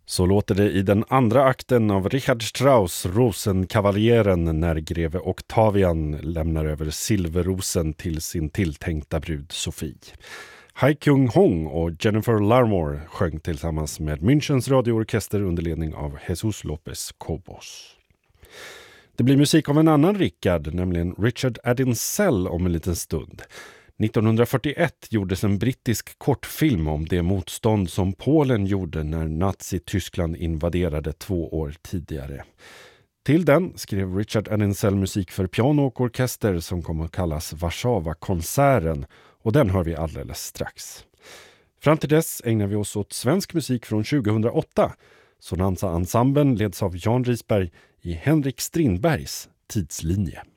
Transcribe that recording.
Så låter det i den andra akten av Richard Strauss Rosenkavaljören när greve Octavian lämnar över silverrosen till sin tilltänkta brud Sofie. Hai Kyung-hong och Jennifer Larmore sjöng tillsammans med Münchens radioorkester under ledning av Jesus Lopez Cobos. Det blir musik av en annan Richard, nämligen Richard Adinsell om en liten stund. 1941 gjordes en brittisk kortfilm om det motstånd som Polen gjorde när Nazi-Tyskland invaderade 2 år tidigare. Till den skrev Richard Adinsell musik för piano och orkester som kommer att kallas Warszawa-konserten, och den hör vi alldeles strax. Fram till dess ägnar vi oss åt svensk musik från 2008. Sonanza-ensemblen leds av Jan Risberg i Henrik Strindbergs tidslinje.